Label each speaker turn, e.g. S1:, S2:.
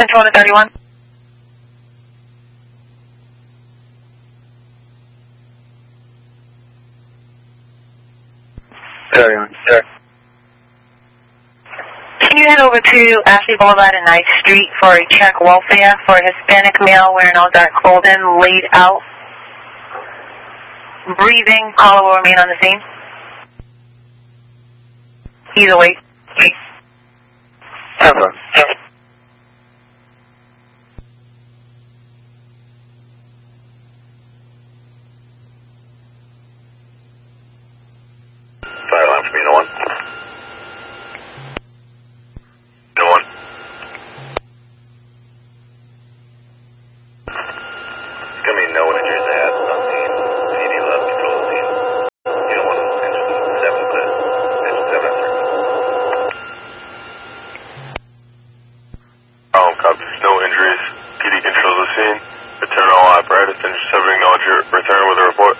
S1: Control to 31.
S2: Sir.
S1: Can you head over to Ashley Boulevard and 9th Street for a check welfare for a Hispanic male wearing all dark clothing, laid out, breathing, caller will remain on the scene. Either way.
S2: Ever.
S3: Fire alarm for me, no one. No one. It's gonna be no one injured that on scene. CD left, control the scene. You don't want to engine 7 clear. Engine 7 after. Copies, no injuries. PD controls the scene. Return all apparatus. Engine 7 acknowledge your return with a report.